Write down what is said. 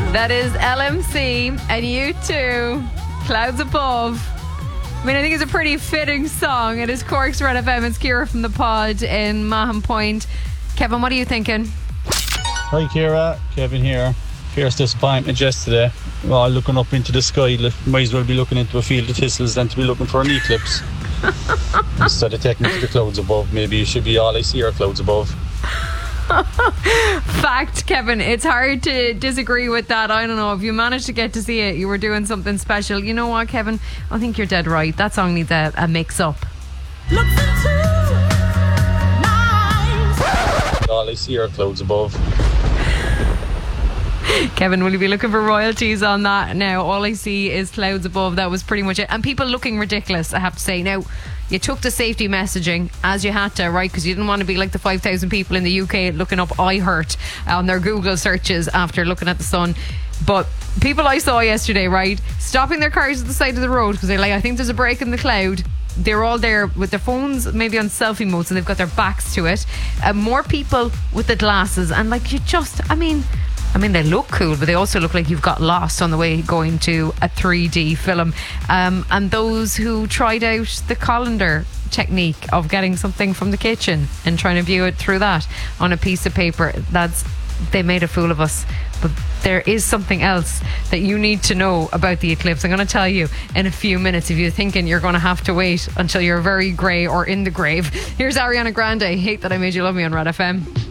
That is LMC and U2, Clouds Above. I mean, I think it's a pretty fitting song. It is Cork's Red FM. It's Ciara from the pod in Mahon Point. Kevin, what are you thinking? Hi Ciara, Kevin here. Fierce disappointment yesterday. Well, looking up into the sky, might as well be looking into a field of thistles than to be looking for an eclipse. Instead of taking it to the clouds above, maybe you should be all I see are clouds above. Fact, Kevin, it's hard to disagree with that. I don't know, if you managed to get to see it, you were doing something special. You know what, Kevin, I think you're dead right. That song needs a mix up. All I see are clouds above. Kevin, will you be looking for royalties on that? Now, all I see is clouds above. That was pretty much it. And people looking ridiculous, I have to say. Now, you took the safety messaging as you had to, right? Because you didn't want to be like the 5,000 people in the UK looking up I hurt on their Google searches after looking at the sun. But people I saw yesterday, right, stopping their cars at the side of the road because they're like, I think there's a break in the cloud. They're all there with their phones maybe on selfie mode, so they've got their backs to it. More people with the glasses, and like you just, I mean they look cool, but they also look like you've got lost on the way going to a 3D film. And those who tried out the colander technique of getting something from the kitchen and trying to view it through that on a piece of paper, they made a fool of us. But there is something else that you need to know about the eclipse. I'm going to tell you in a few minutes if you're thinking you're going to have to wait until you're very grey or in the grave. Here's Ariana Grande, Hate That I Made You Love Me on Red FM.